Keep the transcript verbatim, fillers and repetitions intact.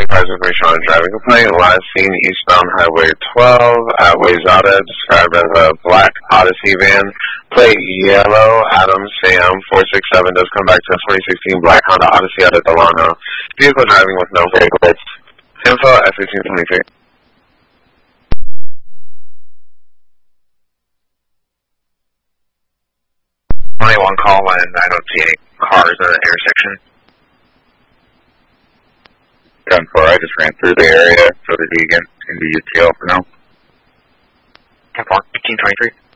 advised information on a driving complaint. Last seen eastbound Highway twelve at Wayzata, described as a black Odyssey van. Plate yellow, Adam Sam four six seven does come back to a twenty sixteen black Honda Odyssey out of Delano. Vehicle driving with no brake lights. Info at fifteen twenty-three. twenty-one call when I don't see any cars at the intersection. ten four, I just ran through the area for the vegan in the U T L for now. ten four, fifteen twenty-three.